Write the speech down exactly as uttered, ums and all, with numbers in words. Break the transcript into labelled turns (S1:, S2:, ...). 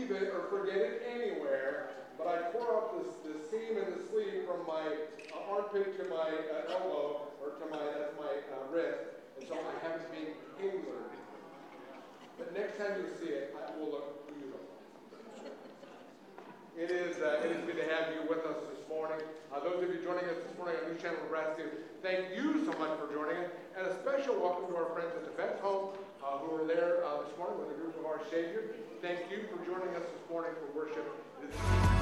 S1: leave it or forget it anywhere, but I tore up this, this seam in the sleeve from my uh, armpit to my uh, elbow, or to my, that's my uh, wrist, and so I have it being injured. But next time you see it, it will look beautiful. It is, uh, it is good to have you with us this morning. Uh, those of you joining us this morning on News Channel Nebraska, thank you so much for joining us. And a special welcome to our friends at the Vets Home uh, who are there uh, this morning with a group of our Savior. Thank you for joining us this morning for worship.